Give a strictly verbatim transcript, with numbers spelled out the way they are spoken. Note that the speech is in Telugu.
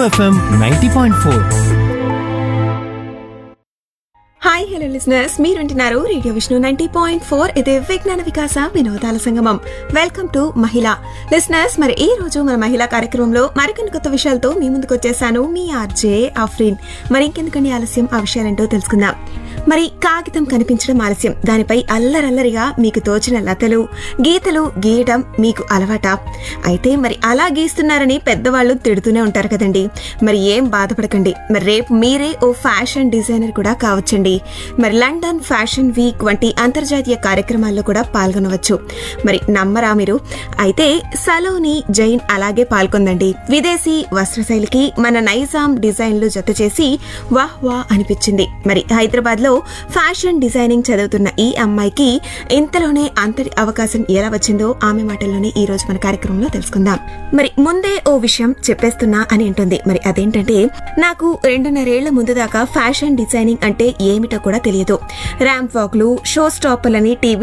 FM ninety point four. Hi hello listeners, మీరు వింటున్నారు radio Vishnu ninety point four. ఇది విజ్ఞాన వికాస వినోదాల సంగమం. వెల్కమ్ టు మహిళ లిజనర్స్. మరి ఈ రోజు మన మహిళా కార్యక్రమంలో మరికొన్ని కొత్త విషయాలతో మీ ముందుకు వచ్చేసాను, మీ ఆర్జే ఆఫ్రీన్. మరి ఇంకెందుకండి ఆలస్యం, ఆ విషయాలేంటో తెలుసుకుందాం. మరి కాగితం కనిపించడం ఆలస్యం, దానిపై అల్లరల్లరిగా మీకు తోచిన లతలు గీతలు గీయడం మీకు అలవాట. అయితే మరి అలా గీస్తున్నారని పెద్దవాళ్ళు తిడుతూనే ఉంటారు కదండి. మరి ఏం బాధపడకండి, మరి రేపు మీరే ఓ ఫ్యాషన్ డిజైనర్ కూడా కావచ్చండి. మరి లండన్ ఫ్యాషన్ వీక్ వంటి అంతర్జాతీయ కార్యక్రమాల్లో కూడా పాల్గొనవచ్చు. మరి నమ్మరా మీరు? అయితే సలోని జైన్ అలాగే పాల్గొందండి. విదేశీ వస్త్రశైలికి మన నైజాం డిజైన్లు జత చేసి వాహ్ వా అనిపించింది. మరి హైదరాబాద్ లో ఫ్యాషన్ డిజైనింగ్ చదువుతున్న ఈ అమ్మాయికి ఇంతలోనే అంతటి అవకాశం ఎలా వచ్చిందో ఆమె మాటల్లోనే ఈ రోజు మన కార్యక్రమంలో తెలుసుకుందాం. మరి ముందే ఓ విషయం చెప్పేస్తున్నా అని ఉంటుంది. మరి అదేంటంటే, నాకు రెండున్నరేళ్ల ముందు దాకా ఫ్యాషన్ డిజైనింగ్ అంటే ఏమిటో కూడా తెలియదు. Ramp వాక్లు, show స్టాపర్లని TV